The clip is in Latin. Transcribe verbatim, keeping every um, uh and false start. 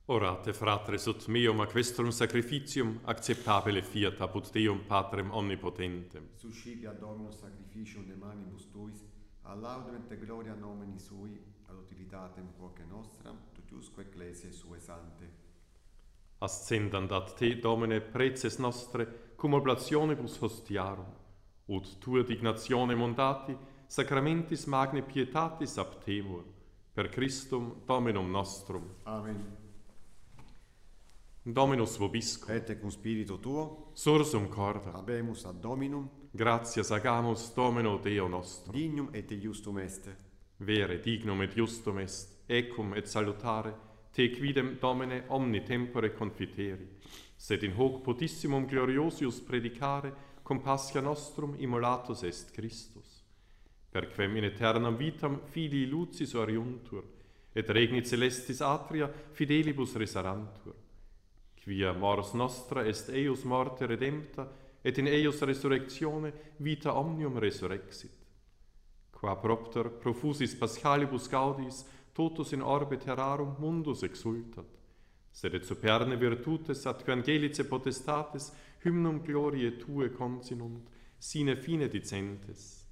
Orate, fratres, ut meum a questrum sacrificium acceptabile fiat apud Deum Patrem omnipotentem. Suscipia Dominus sacrificium de manibus tuis, a laudem et gloria nomini sui, ad utilitatem quoque nostram, totiusque ecclesiae sue sante. Ascendant ad te, Domine, preces nostre, cum oblationibus hostiarum, ut tua dignatione mondati, sacramentis magni pietatis aptemur, per Christum Dominum nostrum. Amen. Dominus vobiscum, Et cum spiritu tuo, sursum corda, habemus ad Dominum, gratias agamus Domino Deo nostro. dignum et iustum est. Vere dignum et justum est, ecum et salutare, te quidem Domine omni tempore confiteri, sed in hoc potissimum gloriosius predicare, compassia nostrum immolatus est Christus. Perquem in aeternam vitam filii lucis oriuntur, et regni celestis atria fidelibus resarantur. Quia mors nostra est eius morte redempta, et in eius resurrectione vita omnium resurrexit. Qua propter profusis paschalibus gaudis, totus in orbe terrarum mundus exultat, sed et superne virtutes atque angelice potestates hymnum gloriae tue consinunt, sine fine dicentes.